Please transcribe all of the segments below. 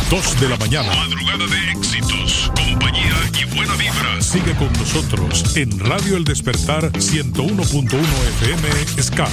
2 de la mañana. Madrugada de éxitos, compañía y buena vibra. Sigue con nosotros en Radio El Despertar 101.1 FM Ska.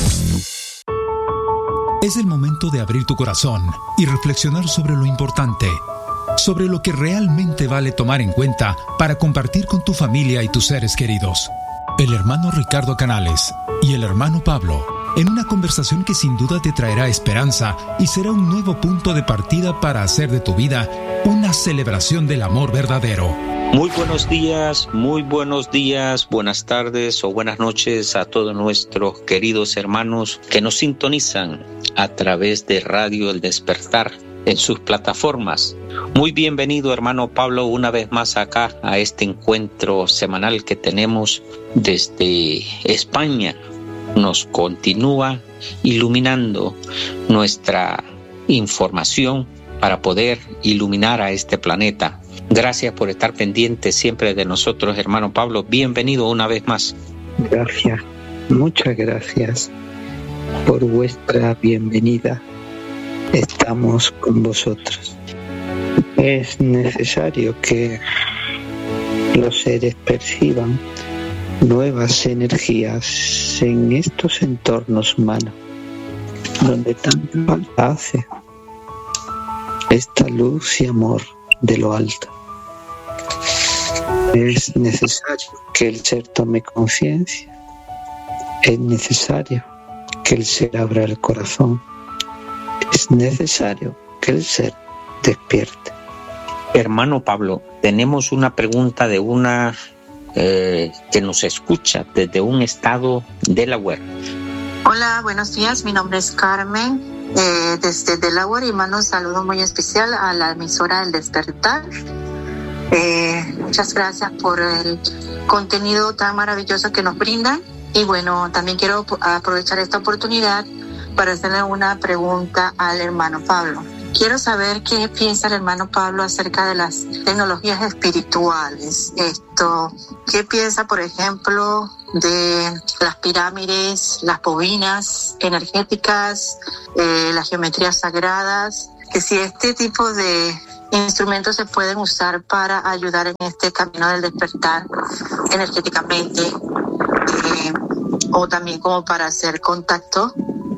Es el momento de abrir tu corazón y reflexionar sobre lo importante, sobre lo que realmente vale tomar en cuenta para compartir con tu familia y tus seres queridos. El hermano Ricardo Canales y el hermano Pablo, en una conversación que sin duda te traerá esperanza y será un nuevo punto de partida para hacer de tu vida una celebración del amor verdadero. Muy buenos días, buenas tardes o buenas noches a todos nuestros queridos hermanos que nos sintonizan a través de Radio El Despertar en sus plataformas. Muy bienvenido, hermano Pablo, una vez más acá a este encuentro semanal que tenemos desde España. Nos continúa iluminando nuestra información para poder iluminar a este planeta. Gracias por estar pendiente siempre de nosotros, hermano Pablo. Bienvenido una vez más. Gracias, muchas gracias por vuestra bienvenida. Estamos con vosotros. Es necesario que los seres perciban nuevas energías en estos entornos humanos, donde tanta falta hace esta luz y amor de lo alto. Es necesario que el ser tome conciencia, es necesario que el ser abra el corazón, es necesario que el ser despierte. Hermano Pablo, tenemos una pregunta de una que nos escucha desde un estado de Delaware. Hola, buenos días, mi nombre es Carmen, desde Delaware, y mando un saludo muy especial a la emisora El Despertar. Muchas gracias por el contenido tan maravilloso que nos brindan, y bueno, también quiero aprovechar esta oportunidad para hacerle una pregunta al hermano Pablo. Quiero saber qué piensa el hermano Pablo acerca de las tecnologías espirituales. ¿Qué piensa, por ejemplo, de las pirámides, las bobinas energéticas, las geometrías sagradas? Que si este tipo de instrumentos se pueden usar para ayudar en este camino del despertar energéticamente, o también como para hacer contacto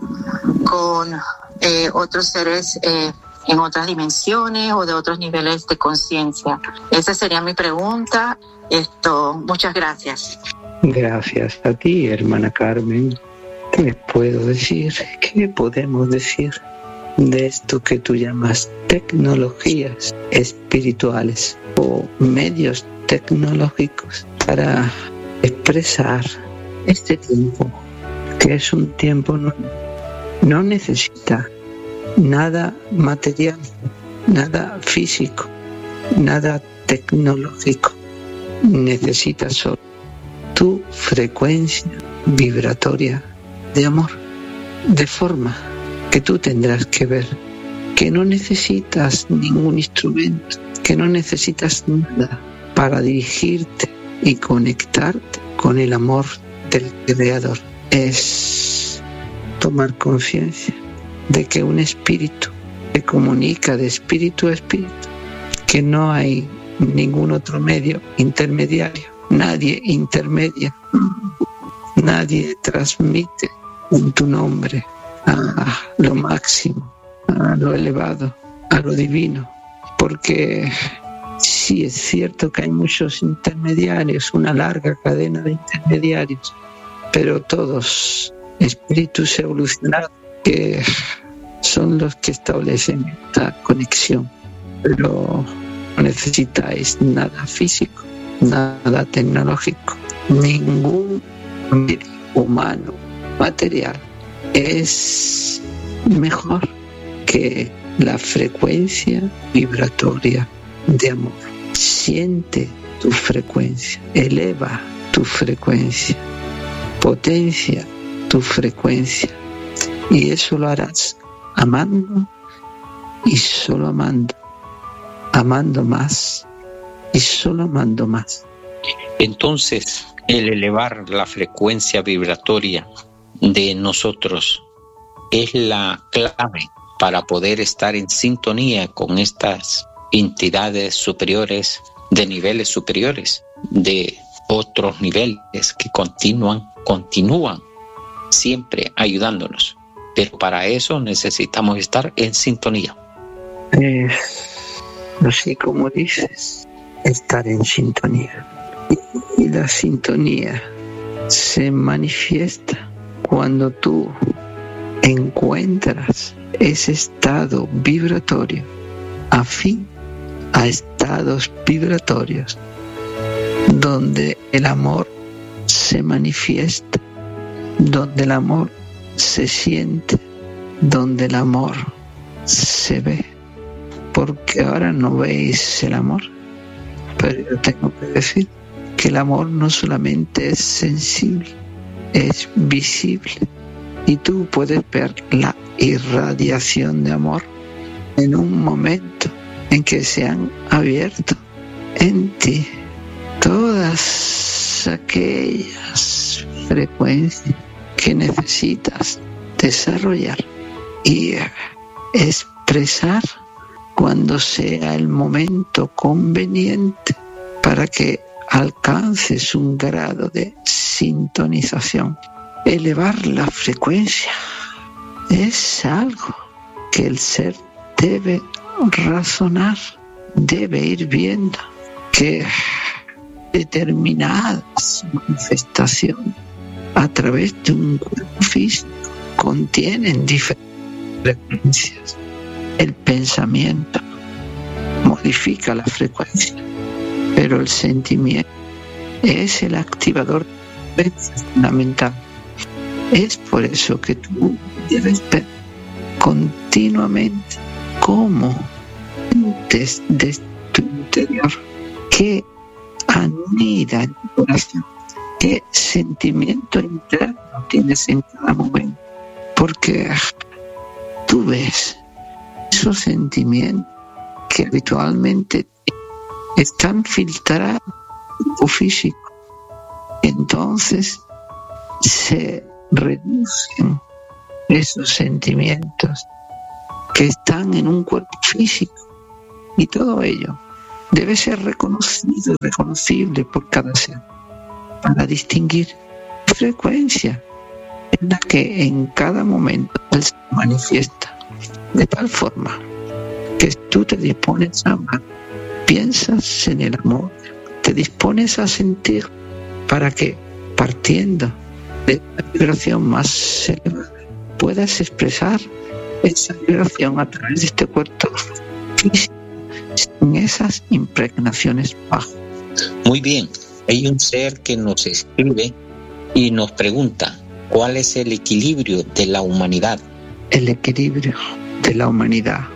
con otros seres en otras dimensiones o de otros niveles de conciencia. Esa sería mi pregunta. Muchas gracias. Gracias a ti, hermana Carmen. ¿Qué puedo decir? ¿Qué podemos decir de esto que tú llamas tecnologías espirituales o medios tecnológicos para expresar este tiempo, que es un tiempo no necesita nada material, nada físico, nada tecnológico. Necesita solo tu frecuencia vibratoria de amor, de forma que tú tendrás que ver, que no necesitas ningún instrumento, que no necesitas nada para dirigirte y conectarte con el amor del Creador. Es tomar conciencia de que un espíritu se comunica de espíritu a espíritu, que no hay ningún otro medio intermediario, nadie intermedia, nadie transmite en tu nombre a lo máximo, a lo elevado, a lo divino, porque sí es cierto que hay muchos intermediarios, una larga cadena de intermediarios, pero todos espíritus evolucionados que son los que establecen esta conexión. Pero no necesitáis nada físico, nada tecnológico, ningún medio humano, material es mejor que la frecuencia vibratoria de amor. Siente tu frecuencia, eleva tu frecuencia, potencia tu frecuencia, y eso lo harás amando y solo amando, amando más y solo amando más. Entonces, el elevar la frecuencia vibratoria de nosotros es la clave para poder estar en sintonía con estas entidades superiores, de niveles superiores, de otros niveles que continúan siempre ayudándonos. Pero para eso necesitamos estar en sintonía. Así como dices, estar en sintonía. Y la sintonía se manifiesta cuando tú encuentras ese estado vibratorio afín a estados vibratorios donde el amor se manifiesta, donde el amor se siente, donde el amor se ve. Porque ahora no veis el amor, pero yo tengo que decir que el amor no solamente es sensible, es visible. Y tú puedes ver la irradiación de amor en un momento en que se han abierto en ti todas aquellas frecuencias que necesitas desarrollar y expresar cuando sea el momento conveniente para que alcances un grado de sintonización. Elevar la frecuencia es algo que el ser debe razonar, debe ir viendo que determinadas manifestaciones a través de un cuerpo físico contienen diferentes frecuencias. El pensamiento modifica la frecuencia, pero el sentimiento es el activador de frecuencias fundamental. Es por eso que tú debes ver continuamente cómo desde tu interior, qué anida en tu corazón, qué sentimiento interno tienes en cada momento, porque tú ves esos sentimientos que habitualmente están filtrados en tu físico, entonces se reducen esos sentimientos que están en un cuerpo físico, y todo ello debe ser reconocido, reconocible por cada ser, para distinguir la frecuencia en la que en cada momento él se manifiesta, de tal forma que tú te dispones a amar, piensas en el amor, te dispones a sentir, para que partiendo de la vibración más elevada puedas expresar esa vibración a través de este cuerpo físico sin esas impregnaciones bajas. Muy bien, hay un ser que nos escribe y nos pregunta: ¿cuál es el equilibrio de la humanidad? El equilibrio de la humanidad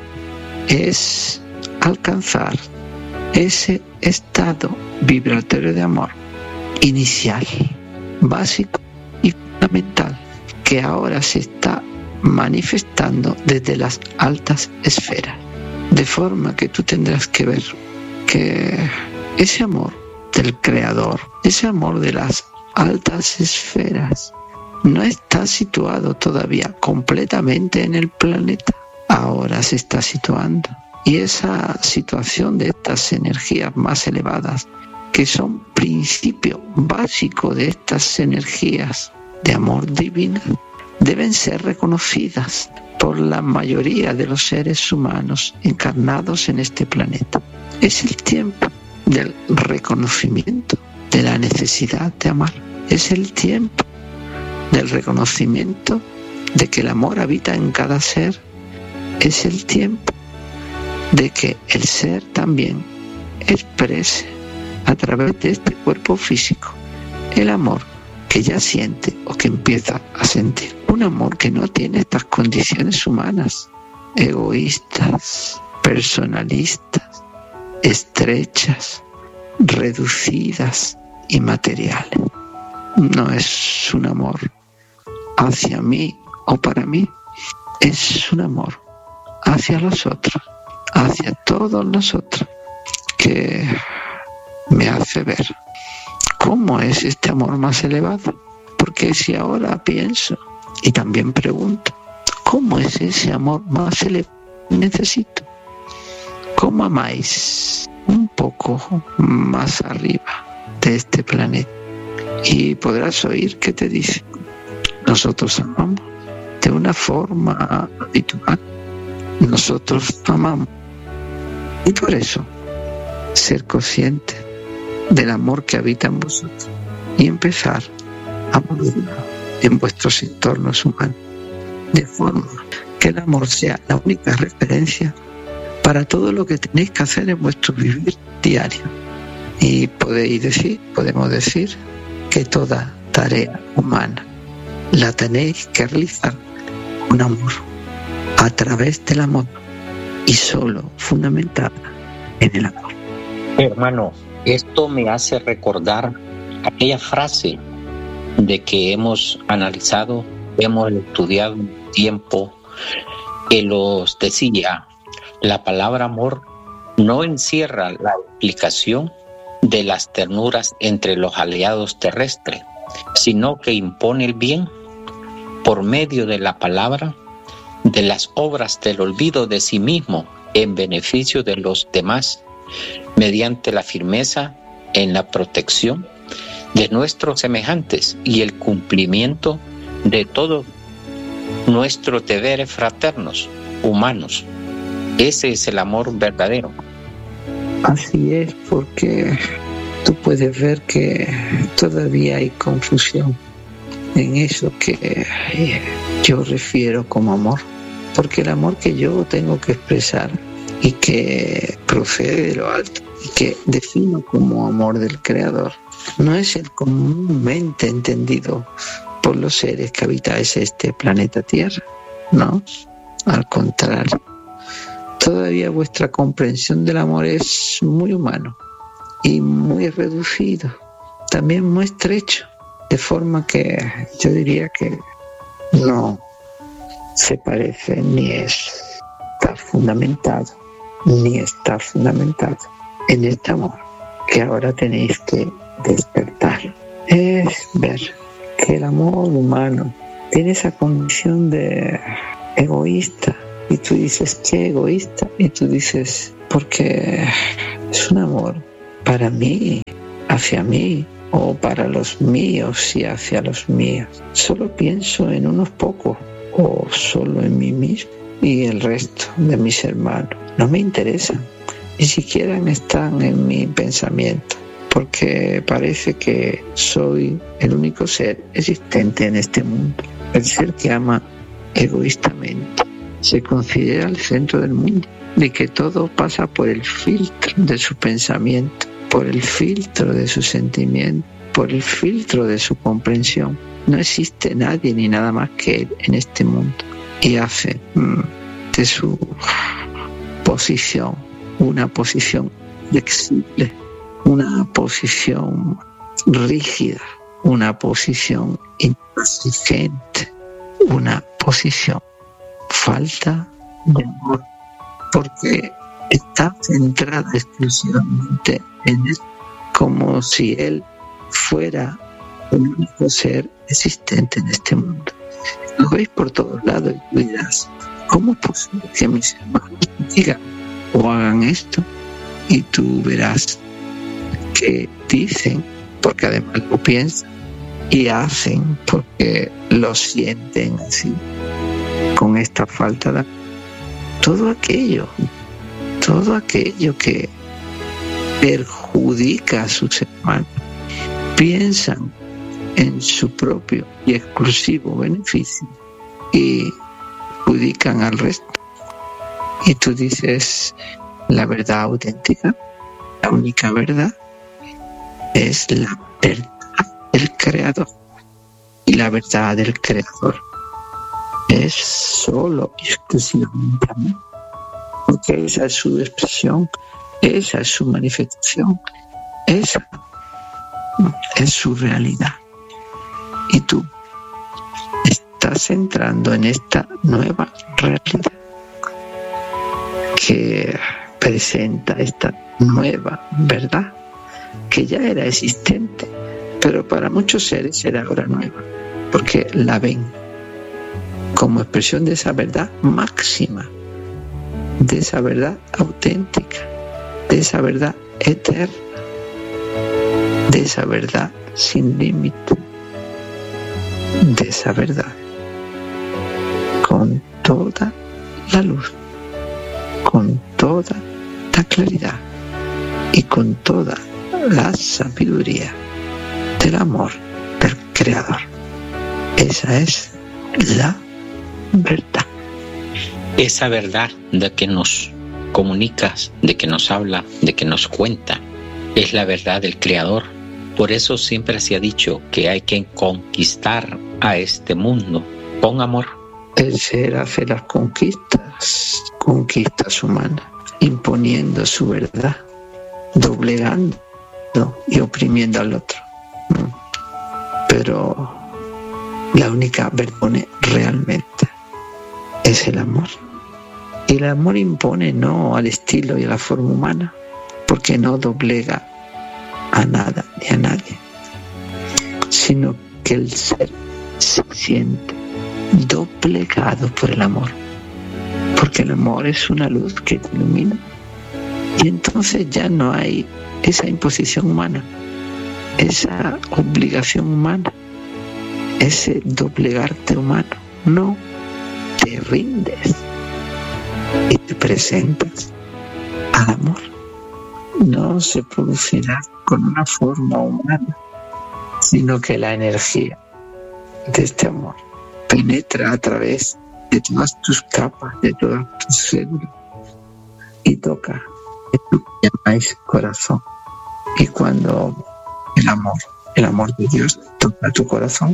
es alcanzar ese estado vibratorio de amor inicial, básico y fundamental, que ahora se está manifestando desde las altas esferas. De forma que tú tendrás que ver que ese amor del Creador, ese amor de las altas esferas, no está situado todavía completamente en el planeta. Ahora se está situando. Y esa situación de estas energías más elevadas, que son principio básico de estas energías de amor divino, deben ser reconocidas por la mayoría de los seres humanos encarnados en este planeta. Es el tiempo del reconocimiento de la necesidad de amar. Es el tiempo del reconocimiento de que el amor habita en cada ser. Es el tiempo de que el ser también exprese a través de este cuerpo físico el amor que ya siente o que empieza a sentir. Un amor que no tiene estas condiciones humanas, egoístas, personalistas, estrechas, reducidas y materiales. No es un amor hacia mí o para mí, es un amor hacia los otros, hacia todos nosotros, que me hace ver cómo es este amor más elevado. Porque si ahora pienso y también pregunto, ¿Cómo es ese amor más elevado? Necesito. ¿Cómo amáis un poco más arriba de este planeta? Y podrás oír que te dice: nosotros amamos de una forma habitual. Nosotros amamos. Y por eso, ser consciente del amor que habita en vosotros y empezar a moverlo en vuestros entornos humanos, de forma que el amor sea la única referencia para todo lo que tenéis que hacer en vuestro vivir diario. Y podemos decir que toda tarea humana la tenéis que realizar con amor, a través del amor y solo fundamentada en el amor. Hermano, esto me hace recordar aquella frase de que hemos analizado, hemos estudiado un tiempo, que los decía: la palabra amor no encierra la explicación de las ternuras entre los aliados terrestres, sino que impone el bien por medio de la palabra, de las obras del olvido de sí mismo en beneficio de los demás, mediante la firmeza en la protección de nuestros semejantes y el cumplimiento de todos nuestros deberes fraternos, humanos. Ese es el amor verdadero. Así es, porque tú puedes ver que todavía hay confusión en eso que yo refiero como amor, porque el amor que yo tengo que expresar y que procede de lo alto y que defino como amor del Creador no es el comúnmente entendido por los seres que habitáis este planeta Tierra, no, al contrario. Todavía vuestra comprensión del amor es muy humano y muy reducido, también muy estrecho, de forma que yo diría que no se parece ni está fundamentado en este amor que ahora tenéis que despertar. Es ver que el amor humano tiene esa condición de egoísta. Y tú dices, ¿qué egoísta? Y tú dices, porque es un amor para mí, hacia mí, o para los míos y hacia los míos. Solo pienso en unos pocos, o solo en mí mismo, y el resto de mis hermanos no me interesan, ni siquiera están en mi pensamiento, porque parece que soy el único ser existente en este mundo, el ser que ama egoístamente. Se considera el centro del mundo, de que todo pasa por el filtro de su pensamiento, por el filtro de su sentimiento, por el filtro de su comprensión. No existe nadie ni nada más que él en este mundo, y hace de su posición una posición flexible, una posición rígida, una posición intransigente, una posición falta de amor, porque está centrada exclusivamente en él, como si él fuera el único ser existente en este mundo. Lo veis por todos lados y tú dirás, ¿cómo es posible que mis hermanos digan o hagan esto? Y tú verás que dicen porque además lo piensan, y hacen porque lo sienten así, con esta falta de todo aquello que perjudica a sus hermanos. Piensan en su propio y exclusivo beneficio y perjudican al resto. Y tú dices, la verdad auténtica, la única verdad, es la verdad del Creador. Y la verdad del Creador es solo y exclusivamente amor, porque esa es su expresión, esa es su manifestación, esa es su realidad. Y tú estás entrando en esta nueva realidad que presenta esta nueva verdad que ya era existente, pero para muchos seres era ahora nueva, porque la ven como expresión de esa verdad máxima, de esa verdad auténtica, de esa verdad eterna, de esa verdad sin límite, de esa verdad con toda la luz, con toda la claridad y con toda la sabiduría del amor del Creador. Esa es la verdad. Esa verdad de que nos comunicas, de que nos habla, de que nos cuenta, es la verdad del Creador. Por eso siempre se ha dicho que hay que conquistar a este mundo con amor. El ser hace las conquistas humanas, imponiendo su verdad, doblegando y oprimiendo al otro. Pero la única verdad realmente es el amor. Y el amor impone no al estilo y a la forma humana, porque no doblega a nada ni a nadie, sino que el ser se siente doblegado por el amor, porque el amor es una luz que te ilumina, y entonces ya no hay esa imposición humana, esa obligación humana, ese doblegarte humano. No, te rindes y te presentas al amor. No se producirá con una forma humana, sino que la energía de este amor penetra a través de todas tus capas, de todas tus células, y toca lo que llamáis corazón. Y cuando el amor de Dios toca tu corazón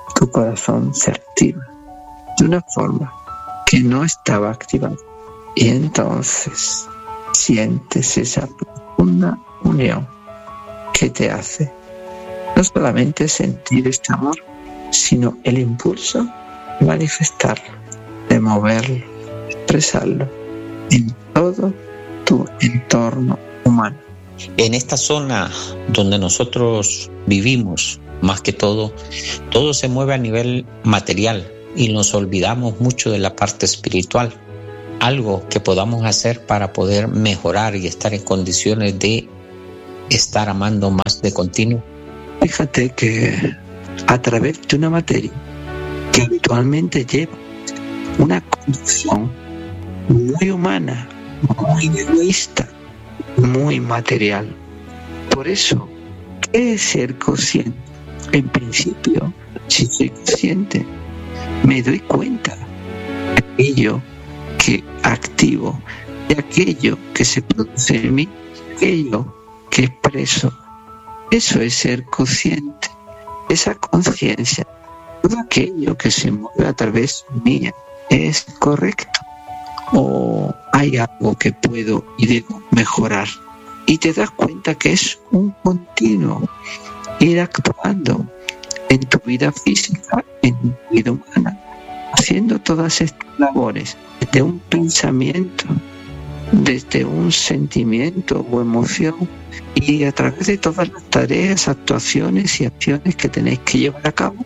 se activa de una forma que no estaba activada. Y entonces sientes esa profunda unión que te hace no solamente sentir este amor, sino el impulso de manifestarlo, de moverlo, expresarlo en todo tu entorno humano. En esta zona donde nosotros vivimos, más que todo se mueve a nivel material y nos olvidamos mucho de la parte espiritual. Algo que podamos hacer para poder mejorar y estar en condiciones de estar amando más de continuo. Fíjate que a través de una materia que habitualmente lleva una condición muy humana, muy egoísta, muy material. Por eso, ¿qué es ser consciente? En principio, si soy consciente, me doy cuenta de aquello que activo, de aquello que se produce en mí, aquello que expreso. Eso es ser consciente, esa conciencia. Todo aquello que se mueve a través mía es correcto, o hay algo que puedo y debo mejorar. Y te das cuenta que es un continuo ir actuando en tu vida física, en tu vida humana, haciendo todas estas labores desde un pensamiento, desde un sentimiento o emoción, y a través de todas las tareas, actuaciones y acciones que tenéis que llevar a cabo,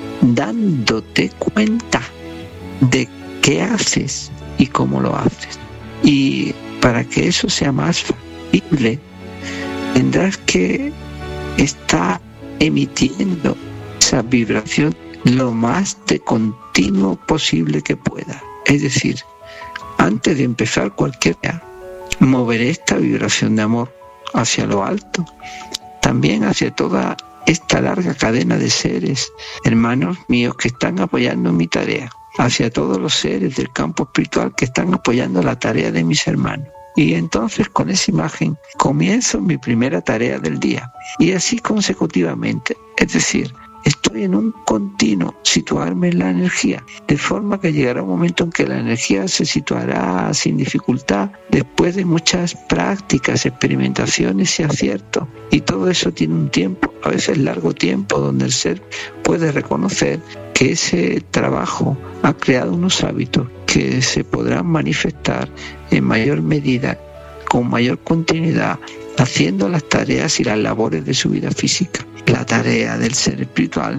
dándote cuenta de qué haces y cómo lo haces. Y para que eso sea más factible, tendrás que estar emitiendo esa vibración lo más de continuo posible que pueda. Es decir, antes de empezar cualquier día, moveré esta vibración de amor hacia lo alto, también hacia toda esta larga cadena de seres, hermanos míos, que están apoyando mi tarea, hacia todos los seres del campo espiritual que están apoyando la tarea de mis hermanos. Y entonces con esa imagen comienzo mi primera tarea del día, y así consecutivamente. Es decir, estoy en un continuo situarme en la energía, de forma que llegará un momento en que la energía se situará sin dificultad después de muchas prácticas, experimentaciones y aciertos. Y todo eso tiene un tiempo, a veces largo tiempo, donde el ser puede reconocer que ese trabajo ha creado unos hábitos que se podrán manifestar en mayor medida, con mayor continuidad, haciendo las tareas y las labores de su vida física. La tarea del ser espiritual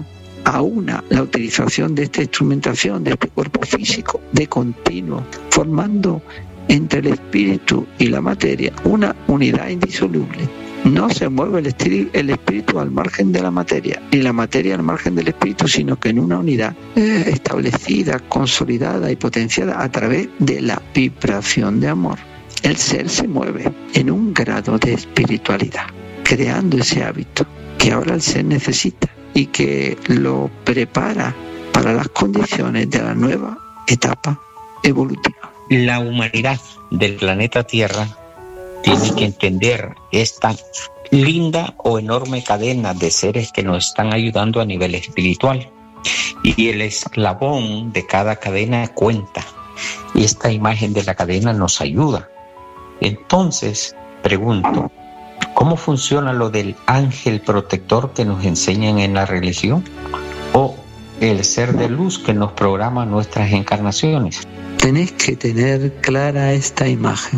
aúna la utilización de esta instrumentación, de este cuerpo físico, de continuo, formando entre el espíritu y la materia una unidad indisoluble. No se mueve el espíritu al margen de la materia, ni la materia al margen del espíritu, sino que en una unidad establecida, consolidada y potenciada a través de la vibración de amor. El ser se mueve en un grado de espiritualidad, creando ese hábito que ahora el ser necesita y que lo prepara para las condiciones de la nueva etapa evolutiva. La humanidad del planeta Tierra tiene que entender esta linda o enorme cadena de seres que nos están ayudando a nivel espiritual. Y el eslabón de cada cadena cuenta. Y esta imagen de la cadena nos ayuda. Entonces, pregunto, ¿cómo funciona lo del ángel protector que nos enseñan en la religión? ¿O el ser de luz que nos programa nuestras encarnaciones? Tenés que tener clara esta imagen.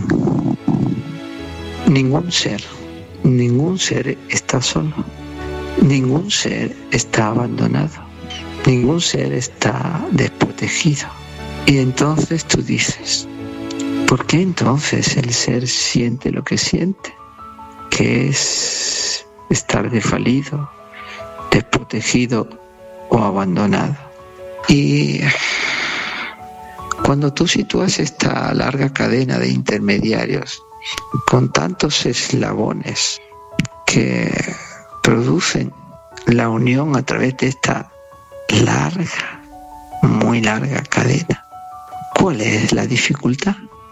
Ningún ser está solo. Ningún ser está abandonado. Ningún ser está desprotegido. Y entonces tú dices, ¿por qué entonces el ser siente lo que siente? Que es estar desvalido, desprotegido o abandonado. Y cuando tú sitúas esta larga cadena de intermediarios con tantos eslabones que producen la unión a través de esta larga, muy larga cadena, ¿cuál es la dificultad?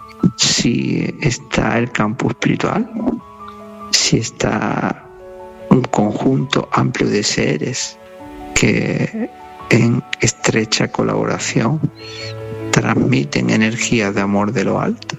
Si está el campo espiritual, si está un conjunto amplio de seres que en estrecha colaboración transmiten energía de amor de lo alto.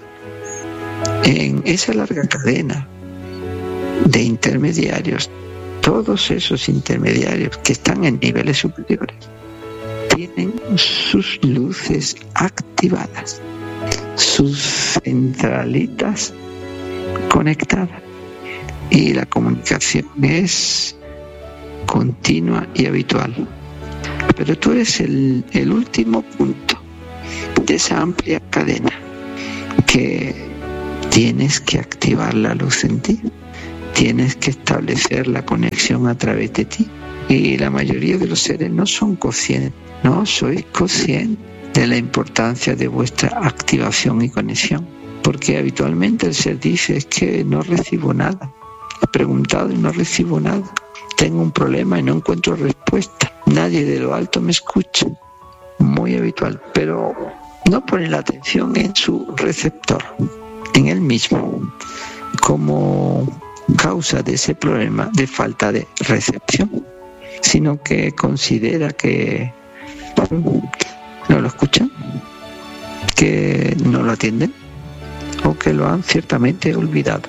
En esa larga cadena de intermediarios, todos esos intermediarios que están en niveles superiores tienen sus luces activadas, sus centralitas conectadas, y la comunicación es continua y habitual. Pero tú eres el último punto de esa amplia cadena que tienes que activar la luz en ti, tienes que establecer la conexión a través de ti. Y la mayoría de los seres no son conscientes, no sois conscientes de la importancia de vuestra activación y conexión, porque habitualmente el ser dice, es que no recibo nada, he preguntado y no recibo nada, tengo un problema y no encuentro respuesta, nadie de lo alto me escucha. Muy habitual, pero no pone la atención en su receptor, en él mismo, como causa de ese problema de falta de recepción, sino que considera que no lo escuchan, que no lo atienden o que lo han ciertamente olvidado.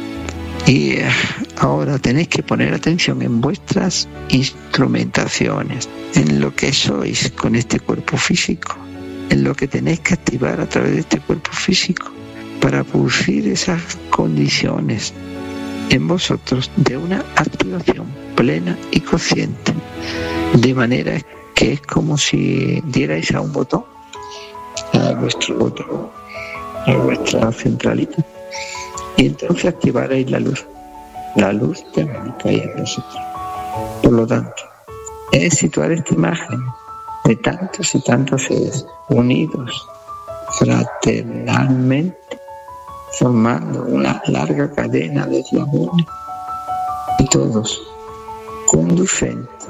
Y ahora tenéis que poner atención en vuestras instrumentaciones, en lo que sois con este cuerpo físico, en lo que tenéis que activar a través de este cuerpo físico para producir esas condiciones en vosotros de una activación plena y consciente, de manera que es como si dierais a un botón, a vuestro botón, a vuestra centralita, y entonces activaréis la luz dinámica ahí en vosotros. Por lo tanto, es situar esta imagen de tantos y tantos seres unidos fraternalmente, formando una larga cadena de eslabones, y todos conducentes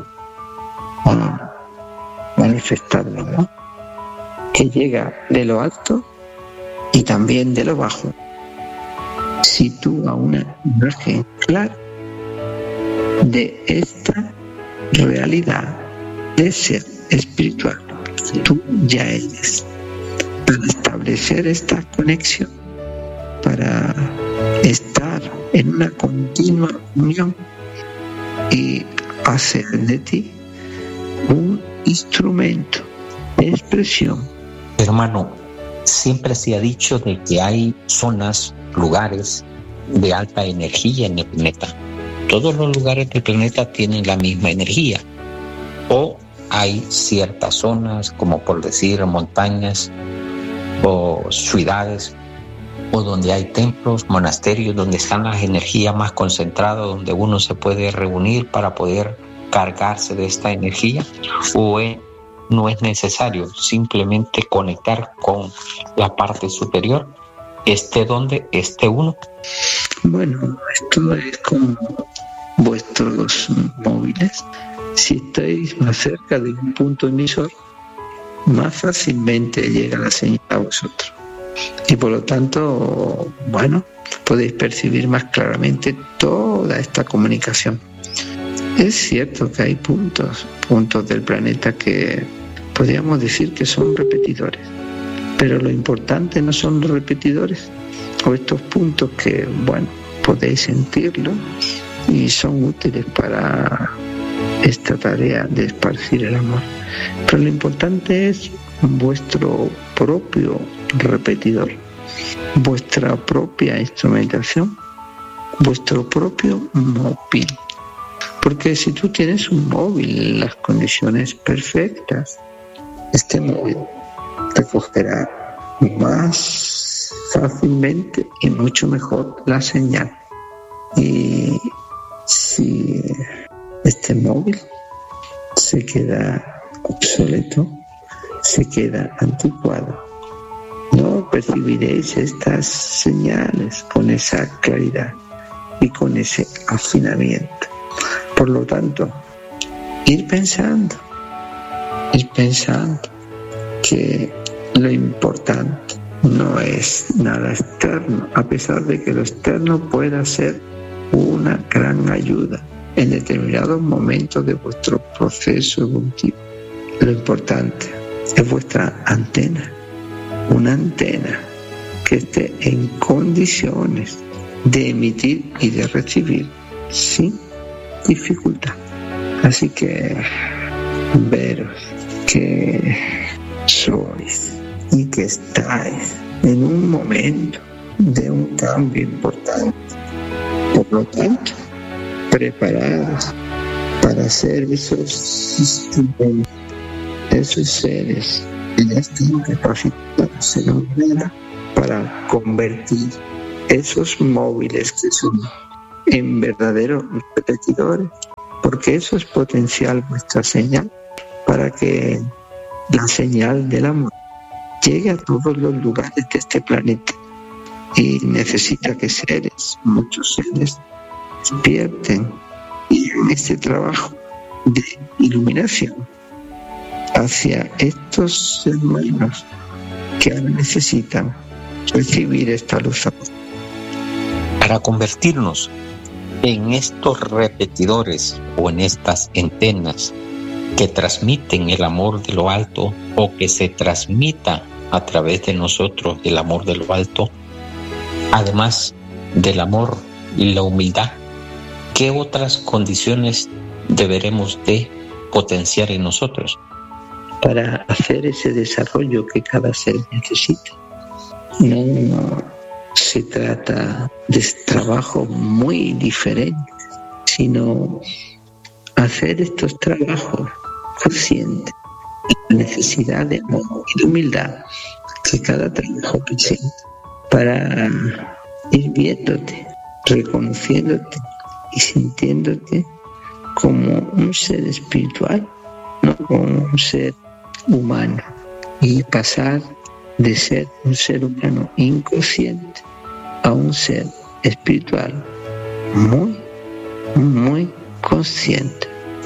a manifestar la verdad que llega de lo alto y también de lo bajo. Sitúa una imagen clara de esta realidad de ser espiritual que tú ya eres, para establecer esta conexión, para estar en una continua unión y hacer de ti un instrumento de expresión. Hermano, siempre se ha dicho de que hay zonas, lugares de alta energía en el planeta. Todos los lugares del planeta tienen la misma energía, o hay ciertas zonas, como por decir montañas o ciudades, o donde hay templos, monasterios, donde están las energías más concentradas, donde uno se puede reunir para poder cargarse de esta energía, o no es necesario simplemente conectar con la parte superior, esté donde esté uno. Bueno, esto es como vuestros móviles. Si estáis más cerca de un punto emisor, más fácilmente llega la señal a vosotros. Y por lo tanto, bueno, podéis percibir más claramente toda esta comunicación. Es cierto que hay puntos del planeta que podríamos decir que son repetidores, pero lo importante no son los repetidores o estos puntos que, bueno, podéis sentirlo y son útiles para esta tarea de esparcir el amor. Pero lo importante es vuestro propio repetidor, vuestra propia instrumentación, vuestro propio móvil. Porque si tú tienes un móvil en las condiciones perfectas, este móvil recogerá más fácilmente y mucho mejor la señal. Y si este móvil se queda obsoleto, se queda anticuado, no percibiréis estas señales con esa claridad y con ese afinamiento. Por lo tanto, ir pensando que lo importante no es nada externo, a pesar de que lo externo pueda ser una gran ayuda en determinados momentos de vuestro proceso evolutivo. Lo importante es vuestra antena, una antena que esté en condiciones de emitir y de recibir sin dificultad. Así que veros que sois y que estáis en un momento de un cambio importante. Por lo tanto, preparados para ser esos instrumentos, esos seres que ya están capacitados en un para convertir esos móviles que son en verdaderos repetidores, porque eso es potencial vuestra señal para que la señal del amor llegue a todos los lugares de este planeta. Y necesita que muchos seres, despierten y en este trabajo de iluminación hacia estos hermanos que ahora necesitan recibir esta luz. Para convertirnos en estos repetidores o en estas antenas que transmiten el amor de lo alto, o que se transmita a través de nosotros el amor de lo alto, además del amor y la humildad, ¿qué otras condiciones deberemos de potenciar en nosotros? Para hacer ese desarrollo que cada ser necesita. No se trata de trabajo muy diferente, sino hacer estos trabajos conscientes de la necesidad de amor y de humildad que cada trabajo presenta, para ir viéndote, reconociéndote y sintiéndote como un ser espiritual, no como un ser humano, y pasar de ser un ser humano inconsciente a un ser espiritual muy, muy consciente.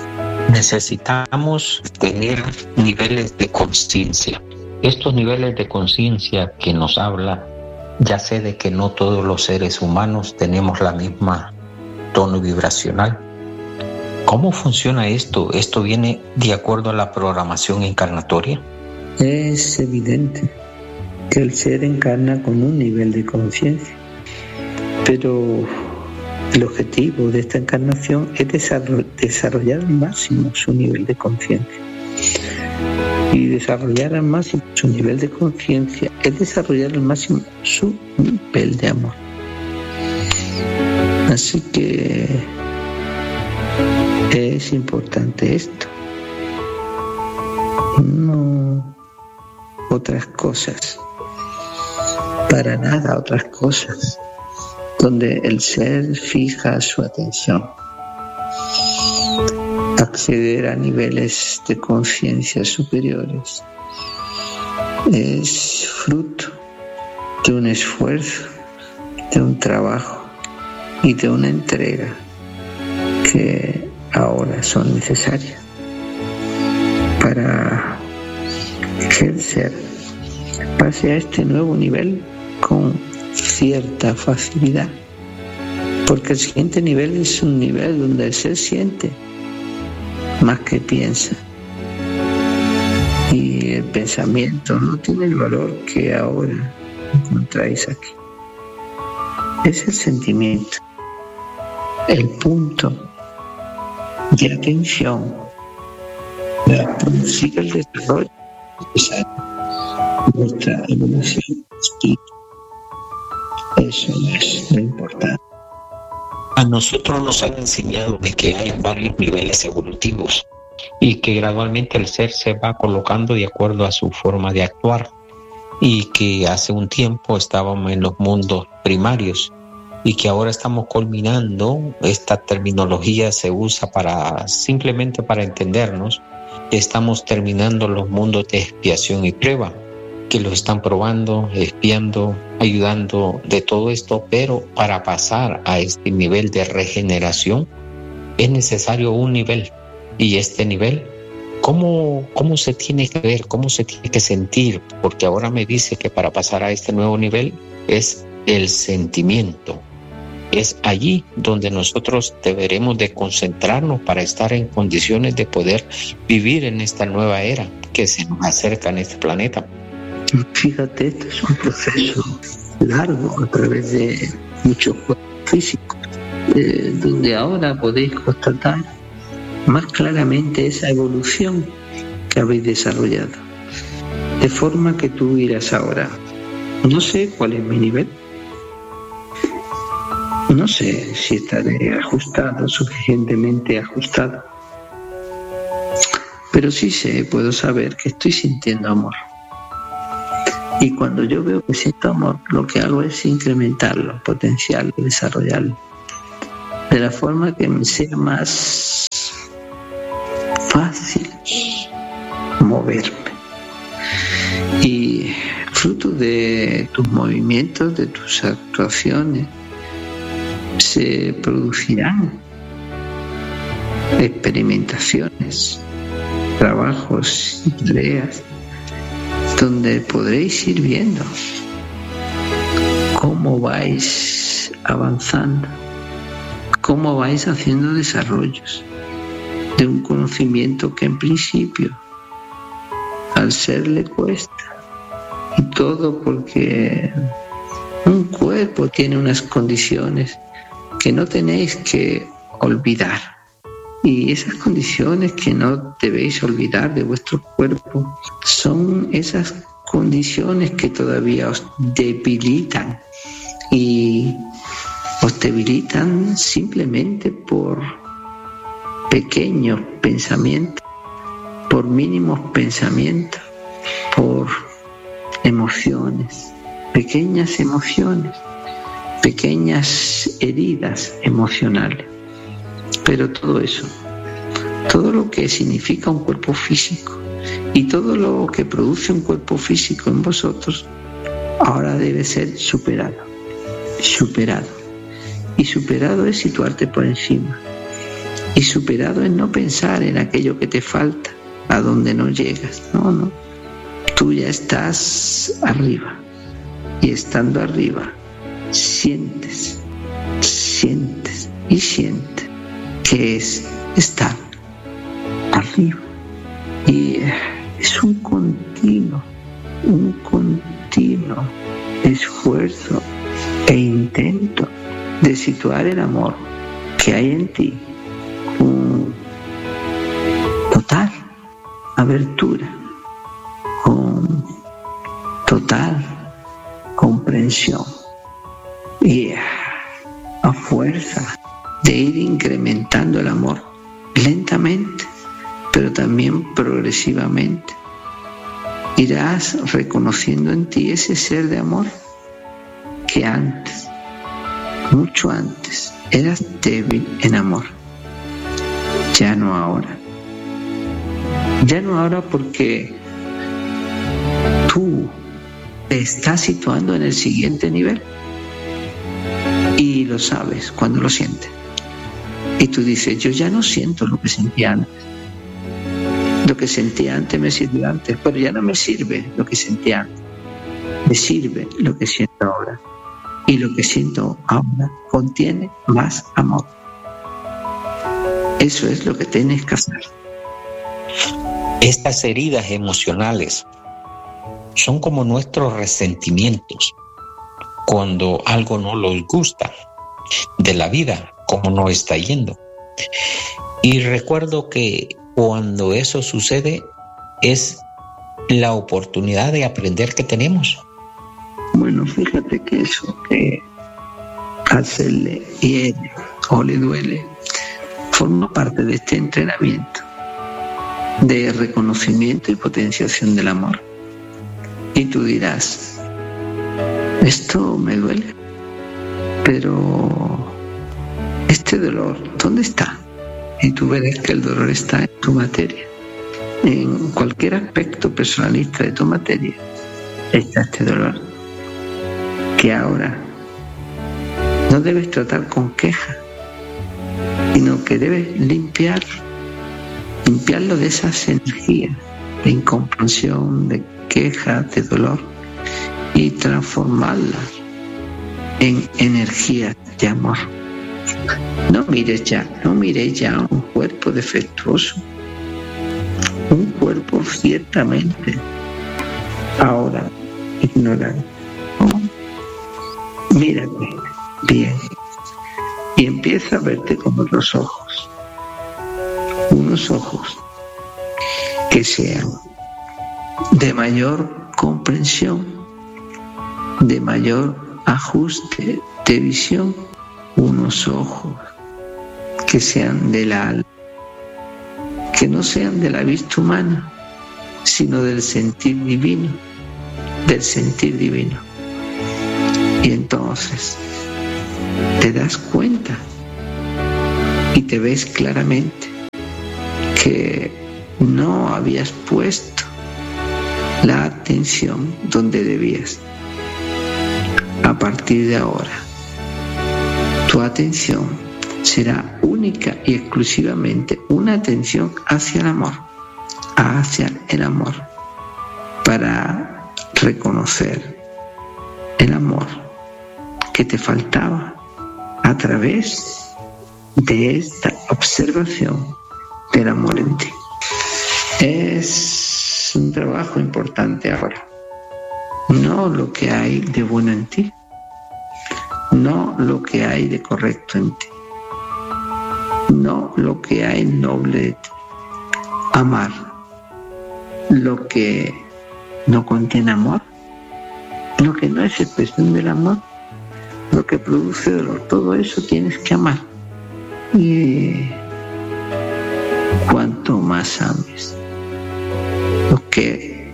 Necesitamos tener niveles de conciencia. Estos niveles de conciencia que nos habla, ya sé de que no todos los seres humanos tenemos la misma tono vibracional. ¿Cómo funciona esto? ¿Esto viene de acuerdo a la programación encarnatoria? Es evidente que el ser encarna con un nivel de conciencia, pero el objetivo de esta encarnación es desarrollar al máximo su nivel de conciencia. Y desarrollar al máximo su nivel de conciencia es desarrollar al máximo su nivel de amor. Así que es importante esto. no otras cosas, para nada otras cosas, donde el ser fija su atención. Acceder a niveles de conciencia superiores es fruto de un esfuerzo, de un trabajo y de una entrega que ahora son necesarias para que el ser pase a este nuevo nivel con cierta facilidad, porque el siguiente nivel es un nivel donde el ser siente más que piensa, y el pensamiento no tiene el valor que ahora encontráis aquí. Es el sentimiento, el punto de atención para producir el desarrollo necesario de nuestra evolución espiritual. Eso es lo importante. A nosotros nos han enseñado de que hay varios niveles evolutivos y que gradualmente el ser se va colocando de acuerdo a su forma de actuar, y que hace un tiempo estábamos en los mundos primarios y que ahora estamos culminando. Esta terminología se usa simplemente para entendernos. Estamos terminando los mundos de expiación y prueba, que los están probando, espiando, ayudando de todo esto, pero para pasar a este nivel de regeneración es necesario un nivel. Y este nivel, ¿cómo se tiene que ver? ¿Cómo se tiene que sentir? Porque ahora me dice que para pasar a este nuevo nivel es el sentimiento. Es allí donde nosotros deberemos de concentrarnos para estar en condiciones de poder vivir en esta nueva era que se nos acerca en este planeta. Fíjate, este es un proceso largo a través de muchos cuerpos físicos, donde ahora podéis constatar más claramente esa evolución que habéis desarrollado, de forma que tú irás ahora. No sé cuál es mi nivel, no sé si estaré ajustado, suficientemente ajustado, pero sí puedo saber que estoy sintiendo amor. Y cuando yo veo que siento amor, lo que hago es incrementarlo, potenciarlo, desarrollarlo, de la forma que me sea más fácil moverme. Y fruto de tus movimientos, de tus actuaciones, se producirán experimentaciones, trabajos y tareas donde podréis ir viendo cómo vais avanzando, cómo vais haciendo desarrollos de un conocimiento que en principio al ser le cuesta, y todo porque un cuerpo tiene unas condiciones que no tenéis que olvidar, y esas condiciones que no debéis olvidar de vuestro cuerpo son esas condiciones que todavía os debilitan, y os debilitan simplemente por pequeños pensamientos, por mínimos pensamientos, por emociones, pequeñas heridas emocionales. Pero todo eso, todo lo que significa un cuerpo físico y todo lo que produce un cuerpo físico en vosotros, ahora debe ser superado. Y superado es situarte por encima. Y superado es no pensar en aquello que te falta, a donde no llegas. No. Tú ya estás arriba. Y estando arriba, sientes que es estar arriba. Y es un continuo esfuerzo e intento de situar el amor que hay en ti con total abertura, con total comprensión, y a fuerza de ir incrementando el amor lentamente, pero también progresivamente, irás reconociendo en ti ese ser de amor que antes, mucho antes, eras débil en amor. Ya no ahora. Ya no ahora porque tú te estás situando en el siguiente nivel y lo sabes cuando lo sientes. Y tú dices, yo ya no siento lo que sentía antes. Lo que sentía antes me sirvió antes, pero ya no me sirve lo que sentía antes. Me sirve lo que siento ahora. Y lo que siento ahora contiene más amor. Eso es lo que tienes que hacer. Estas heridas emocionales son como nuestros resentimientos cuando algo no nos gusta de la vida, como no está yendo. Y recuerdo que cuando eso sucede es la oportunidad de aprender que tenemos. Bueno, fíjate que eso que hacerle hiere o le duele forma parte de este entrenamiento de reconocimiento y potenciación del amor. Y tú dirás, esto me duele, pero este dolor, ¿dónde está? Y tú verás que el dolor está en tu materia. En cualquier aspecto personalista de tu materia está este dolor, que ahora no debes tratar con queja, sino que debes limpiarlo de esas energías de incomprensión, de queja, de dolor, y transformarlas en energías de amor. No miréis ya un cuerpo defectuoso, un cuerpo ciertamente ahora ignorante. Mírate bien y empieza a verte con otros ojos, unos ojos que sean de mayor comprensión, de mayor ajuste de visión, unos ojos que sean del alma, que no sean de la vista humana, sino del sentir divino, Y entonces te das cuenta y te ves claramente que no habías puesto la atención donde debías. A partir de ahora, tu atención será única y exclusivamente una atención hacia el amor, para reconocer el amor que te faltaba a través de esta observación del amor en ti. Es un trabajo importante ahora. No lo que hay de bueno en ti, no lo que hay de correcto en ti, no lo que hay noble de ti. Amar lo que no contiene amor, lo que no es expresión del amor, lo que produce dolor, todo eso tienes que amar. Y cuanto más ames, lo que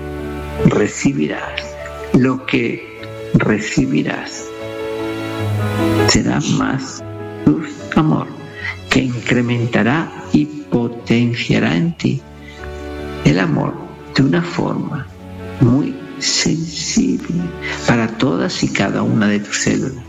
recibirás será más luz, amor, que incrementará y potenciará en ti el amor de una forma muy sensible para todas y cada una de tus células.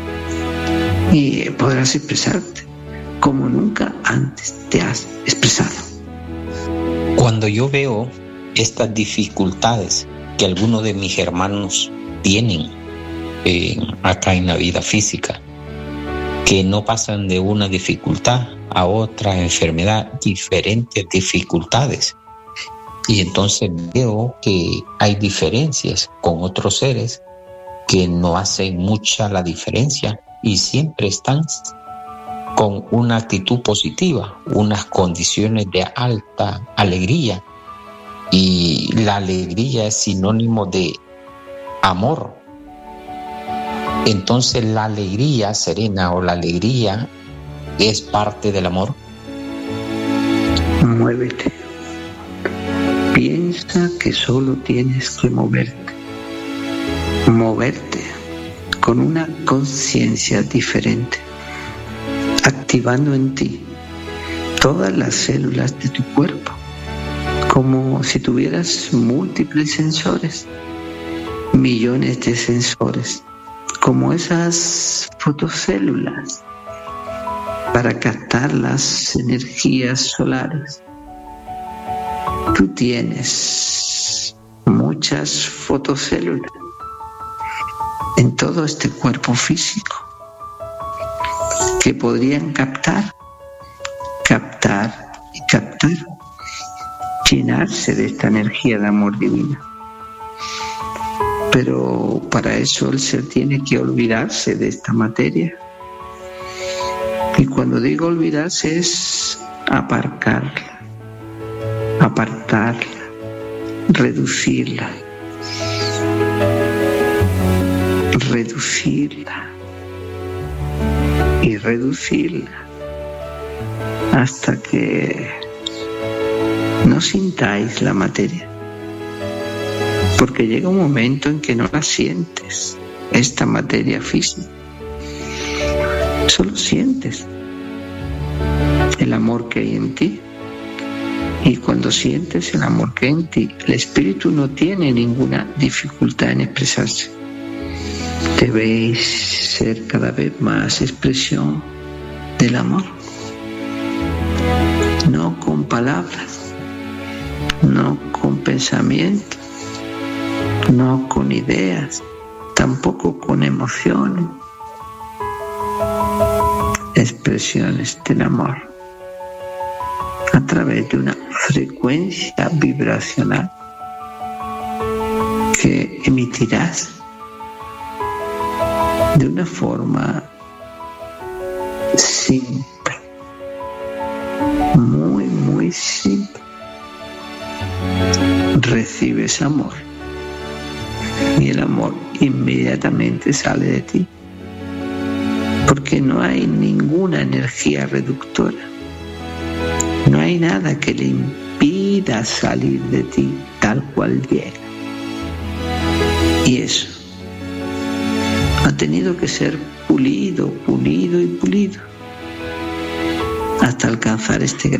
Y podrás expresarte como nunca antes te has expresado. Cuando yo veo estas dificultades que algunos de mis hermanos tienen acá en la vida física, que no pasan de una dificultad a otra enfermedad, diferentes dificultades, y entonces veo que hay diferencias con otros seres que no hacen mucha la diferencia y siempre están con una actitud positiva, unas condiciones de alta alegría, y la alegría es sinónimo de amor. Entonces la alegría serena o la alegría es parte del amor. Muévete, piensa Piensa que solo tienes que moverte con una conciencia diferente, activando en ti todas las células de tu cuerpo, como si tuvieras múltiples sensores, millones de sensores, como esas fotocélulas, para captar las energías solares. Tú tienes muchas fotocélulas en todo este cuerpo físico que podrían captar, llenarse de esta energía de amor divino. Pero para eso el ser tiene que olvidarse de esta materia. Y cuando digo olvidarse es apartarla, reducirla y reducirla hasta que no sintáis la materia, porque llega un momento en que no la sientes, esta materia física. Solo sientes el amor que hay en ti. Y cuando sientes el amor que hay en ti, el espíritu no tiene ninguna dificultad en expresarse. Debéis ser cada vez más expresión del amor. No con palabras, no con pensamientos, no con ideas, tampoco con emociones. Expresiones del amor a través de una frecuencia vibracional que emitirás de una forma simple, muy simple. Recibes amor y el amor inmediatamente sale de ti, porque no hay ninguna energía reductora, no hay nada que le impida salir de ti tal cual llega. Y eso ha tenido que ser pulido hasta alcanzar este grado.